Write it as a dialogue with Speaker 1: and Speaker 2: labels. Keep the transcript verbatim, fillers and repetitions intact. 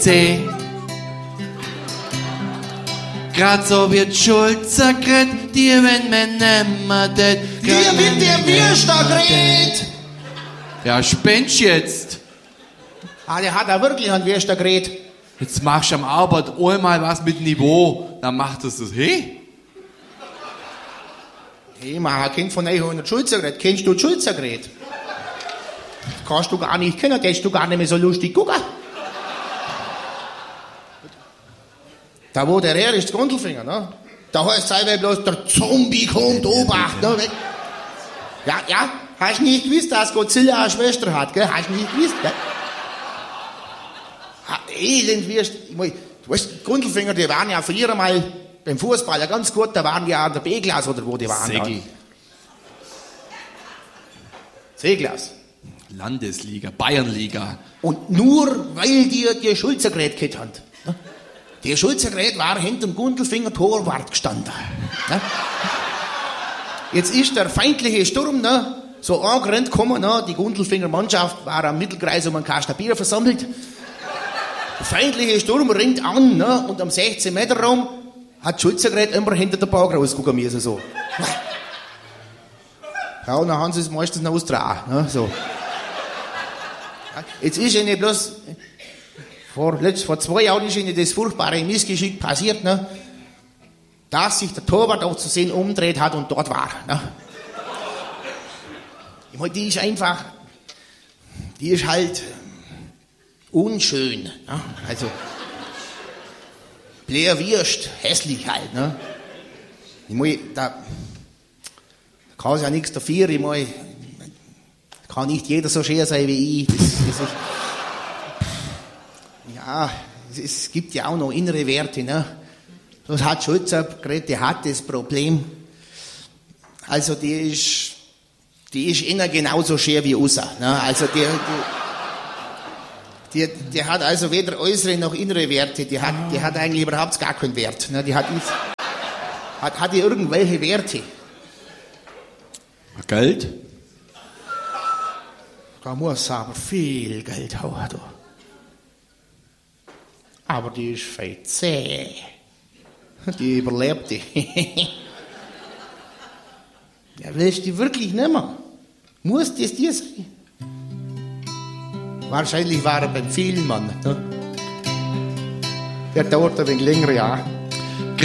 Speaker 1: C. Grad so wird Schulzer gret, die wenn man nimmer det.
Speaker 2: Die wird der Würster gret.
Speaker 1: Ja, spennst jetzt.
Speaker 2: Ah, der hat da wirklich einen Würster gret.
Speaker 1: Jetzt machst du am Arbeit einmal was mit Niveau, dann macht das das, hey?
Speaker 2: Hey, man hat Kind von neunhundert Schulzer gret. Kennst du Schulzer gret? Kannst du gar nicht kennen, kannst du gar nicht mehr so lustig gucken. Da wo der her ist, das Gundelfinger, ne? Da heißt es bloß, der Zombie kommt, Obacht, ne? Weg. Ja, ja, hast du nicht gewusst, dass Godzilla eine Schwester hat, gell? Hast du nicht gewusst, gell? Ha, elend wirst du. Weißt, Gundelfinger, die waren ja früher mal beim Fußball ja ganz gut, da waren die ja an der B-Klasse oder wo die waren.
Speaker 1: Segel.
Speaker 2: C-Klasse.
Speaker 1: Landesliga, Bayernliga.
Speaker 2: Und nur weil die die Schulzergret gehabt haben. Ne? Der Schulzergret war hinter dem Gundelfinger Torwart gestanden. Ne? Jetzt ist der feindliche Sturm ne, so angerannt gekommen, ne? Die Gundelfinger Mannschaft war am Mittelkreis um einen Kasten Bier versammelt. Der feindliche Sturm ringt an ne? Und am sechzehn Meter Raum hat Schulzergret immer hinter der Bank rausgucken müssen. So. Ja, und dann haben sie es meistens noch ausgetragen. Ne? So. Jetzt ist ihnen bloß, vor, letzt, vor zwei Jahren ist ihnen das furchtbare Missgeschick passiert, ne? Dass sich der Torwart auch zu sehen umdreht hat und dort war. Ne? Ich meine, die ist einfach, die ist halt unschön. Ne? Also, Blair Wirst, hässlich halt. Ne? Ich meine, da, da kann sie ja nichts dafür, ich meine, kann nicht jeder so schön sein wie ich. Das, das ist, ja, es, es gibt ja auch noch innere Werte. Ne? Das hat Schulzer geredet, die hat das Problem. Also die ist, die ist innen genauso schön wie außen. Ne? Also die, die, die, die hat also weder äußere noch innere Werte. Die hat, die hat eigentlich überhaupt gar keinen Wert. Ne? Die hat, nicht, hat, hat die irgendwelche Werte.
Speaker 1: Geld?
Speaker 2: Da muss aber viel Geld haben. Da. Aber die ist fei zäh. Die überlebt die. Ja, willst du wirklich nicht mehr? Muss das dir sein? Wahrscheinlich war er beim Filmmann. Ne? Der dauert ein wenig länger, ja.